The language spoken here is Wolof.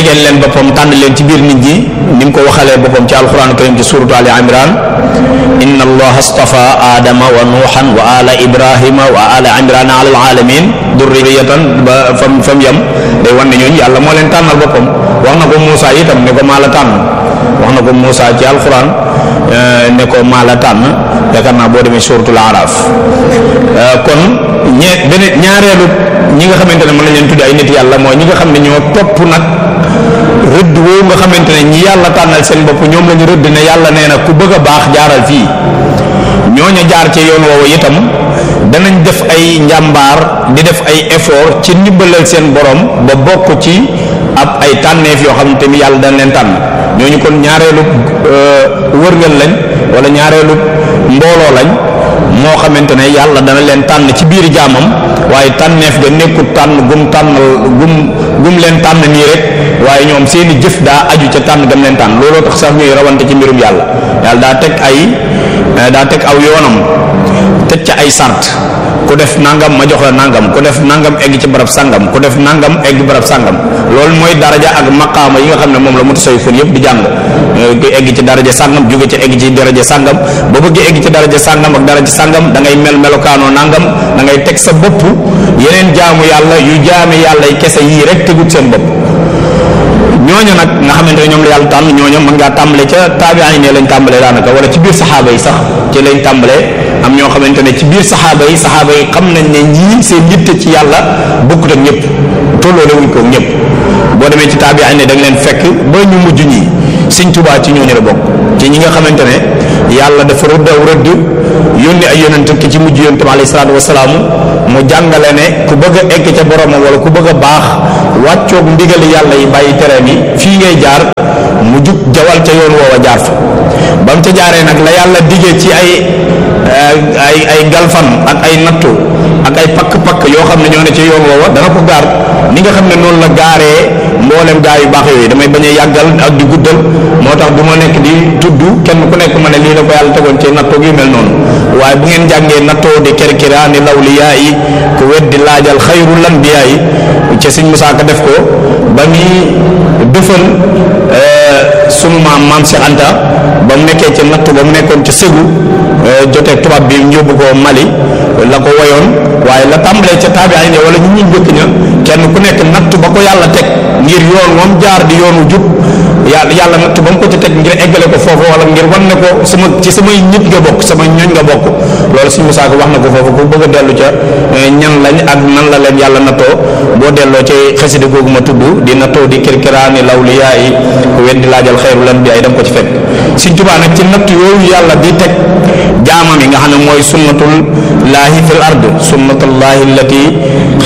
jegeel leen boppam tànn leen ci biir nit ñi ni mu ko waxalee boppam ci alquran karim ci suratu ali imran inna allaha astafa adama wa nuuhan wa ala ibrahima wa ala imran ala alalamin durriyatan ba fam yam day wan ne ñooñu yàlla moo leen tànnal boppam. wax na ko Muusa itam ne ko maa la tànn wax na ko Muusa ci alquran ne ko maa la tànn yaakaar naa boo demee suratul araf kon ñaareelu ñi nga xamante ne mën nañ leen tudd ay nit yàlla mooy ñi nga xam ne ñoo topp nag rëdd woowu nga xamante ne ñi yàlla tànnal seen bopp ñoom la ñu rëdd ne yàlla nee na ku bëgg a baax jaaral fii ñooña jaar ci yoon woowu itam danañ def ay njàmbaar di def ay effort ci ndimbalal seen borom ba bokk ci ab ay tànneef yoo xam te ni yàlla dañ leen tànn ñooñu kon ñaareelu wërngal lañ wala ñaareelu mbooloo lañ moo xamante ne yàlla dana leen tànn ci biir jaamam waaye tànneef ga nekkul tànn gum leen tànn nii rek waaye ñoom seeni jëf daa aju ca tànn gam leen tànn looloo tax sax ñuy rawante ci mbirum yàlla daa teg aw yoonam teg ca ay sart ku def nangam ma jox la nangam ku def nangam egg ci barab sangam ku def nangam egg barab sangam loolu mooy daraja ak maqaama yi nga xam ne moom la mutasawwifun yëpp di jàng ku egg ci daraja sangam jóge ci egg ci daraja sangam ba bëgg egg ci daraja sangam ak daraja sangam da ngay melokaanoo nangam da ngay teg sa bopp yeneen jaamu yàlla yu jaame yàlla yi kese yii rek tegut seen bopp. ñooñu nag nga xamante ne ñoom la yàlla tànn ñooñu mën ngaa tàmbale ca taabi'in ne lañ tàmbalee daanaka wala ci biir saxaaba yi sax ci lañ tàmbalee am ñoo xamante ne ci biir saxaaba yi xam nañ ne ñii seen yitte ci yàlla bokkut ak ñëpp tolloole wuñ ko ñëpp boo demee ci taabi'in ne da nga leen fekk ba ñu mujj ñii Sëriñ Tuubaa ci ñooñu la bokk ci ñi nga xamante ne yàlla dafa rëdd yónni ay yonent ki ci mujj yonent bi alayhi salaatu wasalaam mu jàngale ne ku bëgg a egg ca boromam wala ku bëgg a baax wàccoog ndigali yàlla yi bàyyi tereem yi fii ngay jaar mu jug jawal ca yoon woowa jaar fa ba mu ca jaaree nag la yàlla diggee ci ay galfan ak ay nattu ak ay pakk-pakk yoo xam ne ñoo ne ca yoon woowa dana ko gaar ni nga xam ne noonu la gaaree mboolem gaa yu baax yooyu damay bañ a yàggal ak di guddal moo tax du ma nekk di tudd kenn ku nekk ma ne lii la ko yàlla tegoon ci nattoo yu mel noonu waaye bu ngeen jàngee nattoo di kerkiraani lawliyaa yi ku weddi laajal xayrul anbiyaa yi ca Sëñ Musaa Ka def ko ba muy dëfal sunu maam Cheikh Anta ba mu nekkee ca nattu ba mu nekkoon ca Ségou jotee tubaab bi ñu yóbbu ko Mali la ko woyoon waaye la tàmbalee ca taabi'in wala ñu njëkk ña kenn ku nekk nattu ba ko yàlla teg ngir yoon moom jaar di yoonu jub yàlla nattu ba mu ko ci teg ngir eggale ko foofu wala ngir wan ne ko samay nit nga bokk samay ñooñ nga bokk loolu Sëñ Musaa Ka wax na ko foofu ku bëgg a dellu ca ñan lañ ak nan la leen yàlla nattoo boo delloo ci xasida googu ma tudd di nattoo di kirkiraani lawliyaa yi ku weddi laajal xayrul anbiyaa yi da nga ko ci fekk Sëñ Tuubaa nag ci natt yooyu yàlla di teg jaamam yi nga xam ne mooy sunnatul laahi fil ard sunnatullahi allati